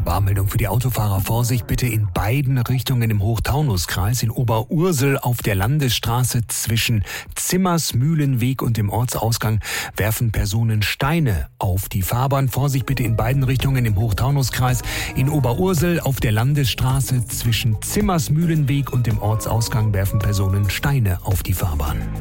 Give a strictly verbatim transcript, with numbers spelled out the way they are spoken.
Warnmeldung für die Autofahrer. Vorsicht bitte in beiden Richtungen im Hochtaunuskreis. In Oberursel auf der Landesstraße zwischen Zimmersmühlenweg und dem Ortsausgang werfen Personen Steine auf die Fahrbahn. Vorsicht bitte in beiden Richtungen im Hochtaunuskreis. In Oberursel auf der Landesstraße zwischen Zimmersmühlenweg und dem Ortsausgang werfen Personen Steine auf die Fahrbahn.